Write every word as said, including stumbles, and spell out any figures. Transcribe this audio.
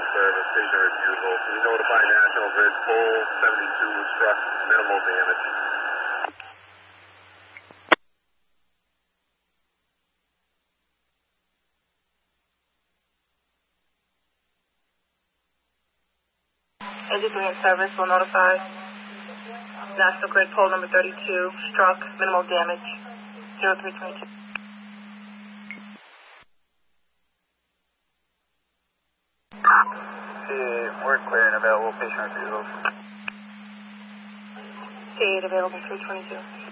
service, station as usual. Can you notify National Grid, pole seventy-two struck, minimal damage? Engineering service will notify National Grid pole number thirty-two, struck, minimal damage, zero three twenty-two. C we're clear and available, patient refusals. C eight available, three twenty-two.